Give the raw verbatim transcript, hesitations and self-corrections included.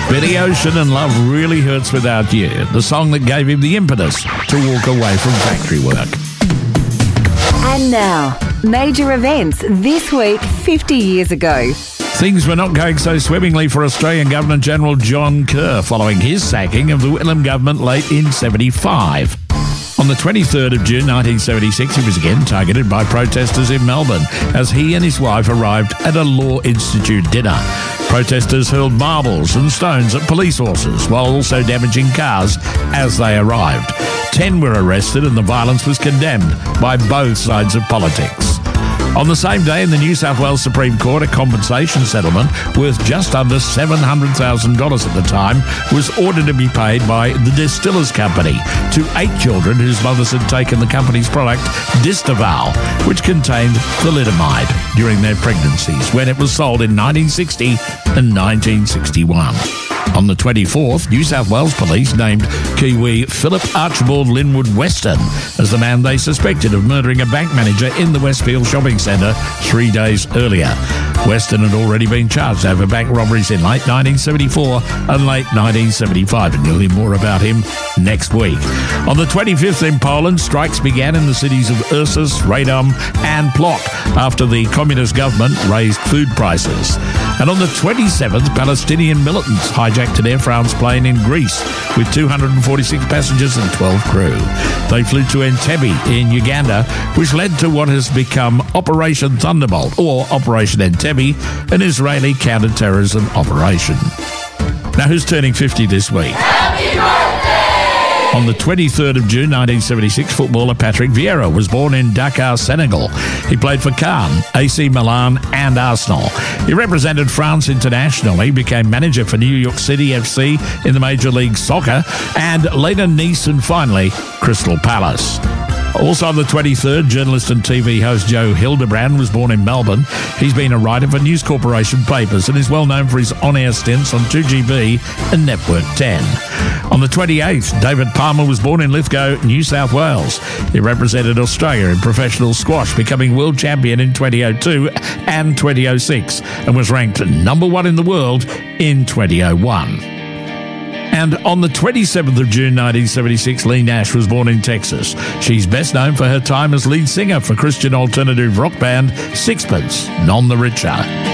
Billy Ocean and Love Really Hurts Without You, the song that gave him the impetus to walk away from factory work. And now, major events this week fifty years ago. Things were not going so swimmingly for Australian Governor-General John Kerr following his sacking of the Whitlam government late in seventy-five. On the twenty-third of June nineteen seventy-six, he was again targeted by protesters in Melbourne as he and his wife arrived at a Law Institute dinner. Protesters hurled marbles and stones at police horses while also damaging cars as they arrived. Ten were arrested and the violence was condemned by both sides of politics. On the same day, in the New South Wales Supreme Court, a compensation settlement worth just under seven hundred thousand dollars at the time was ordered to be paid by the Distillers Company to eight children whose mothers had taken the company's product, Distaval, which contained thalidomide, during their pregnancies when it was sold in nineteen sixty and nineteen sixty-one. On the twenty-fourth, New South Wales Police named Kiwi Philip Archibald Linwood Weston as the man they suspected of murdering a bank manager in the Westfield shopping centre three days earlier. Weston had already been charged over bank robberies in late nineteen seventy-four and late nineteen seventy-five, and you'll hear more about him next week. On the twenty-fifth in Poland, strikes began in the cities of Ursus, Radom and Plock after the communist government raised food prices. And on the twenty-seventh, Palestinian militants hijacked an Air France plane in Greece with two hundred forty-six passengers and twelve crew. They flew to Entebbe in Uganda, which led to what has become Operation Thunderbolt, or Operation Entebbe, an Israeli counter-terrorism operation. Now, who's turning fifty this week? Happy birthday! On the twenty-third of June nineteen seventy-six, footballer Patrick Vieira was born in Dakar, Senegal. He played for Caen, A C Milan and Arsenal. He represented France internationally, became manager for New York City F C in the Major League Soccer, and later Nice and finally Crystal Palace. Also on the twenty-third, journalist and T V host Joe Hildebrand was born in Melbourne. He's been a writer for News Corporation papers and is well known for his on-air stints on two G B and Network ten. On the twenty-eighth, David Palmer was born in Lithgow, New South Wales. He represented Australia in professional squash, becoming world champion in twenty oh two and twenty oh six, and was ranked number one in the world in twenty oh one. And on the twenty-seventh of June nineteen seventy-six, Leigh Nash was born in Texas. She's best known for her time as lead singer for Christian alternative rock band Sixpence None the Richer.